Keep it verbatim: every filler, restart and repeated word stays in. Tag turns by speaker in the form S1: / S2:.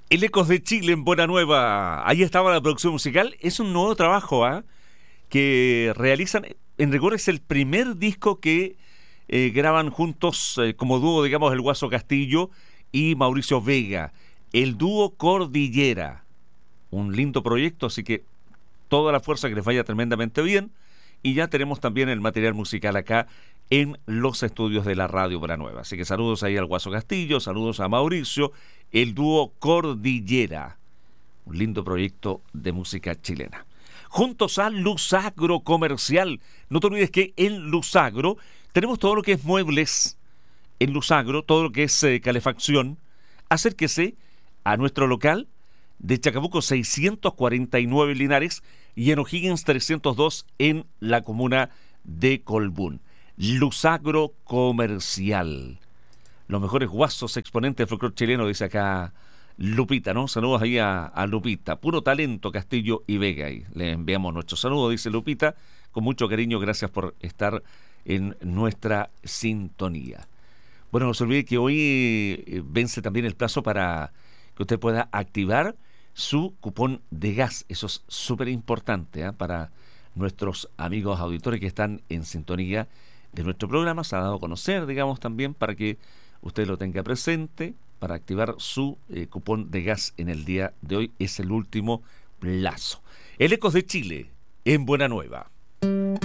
S1: El Ecos de Chile en Buena Nueva. Ahí estaba la producción musical. Es un nuevo trabajo ¿ah? que realizan. En rigor es el primer disco que eh, graban juntos eh, como dúo, digamos, el Guaso Castillo y Mauricio Vega. El dúo Cordillera. Un lindo proyecto, así que toda la fuerza, que les vaya tremendamente bien. Y ya tenemos también el material musical acá en los estudios de la Radio Buena Nueva. Así que saludos ahí al Guaso Castillo, saludos a Mauricio, el dúo Cordillera, un lindo proyecto de música chilena. Juntos a Lusagro Comercial. No te olvides que en Lusagro tenemos todo lo que es muebles, en Lusagro, todo lo que es eh, calefacción. Acérquese a nuestro local de Chacabuco seiscientos cuarenta y nueve Linares y en O'Higgins trescientos dos en la comuna de Colbún. Lusagro Comercial. Los mejores guasos exponentes del folclore chileno, dice acá Lupita, ¿no? Saludos ahí a, a Lupita. Puro talento, Castillo y Vega. Y le enviamos nuestro saludo, dice Lupita, con mucho cariño. Gracias por estar en nuestra sintonía. Bueno, no se olvide que hoy eh, vence también el plazo para que usted pueda activar su cupón de gas. Eso es súper importante ¿eh? para nuestros amigos auditores que están en sintonía de nuestro programa. Se ha dado a conocer, digamos, también para que usted lo tenga presente, para activar su eh, cupón de gas en el día de hoy. Es el último plazo. El Ecos de Chile, en Buena Nueva.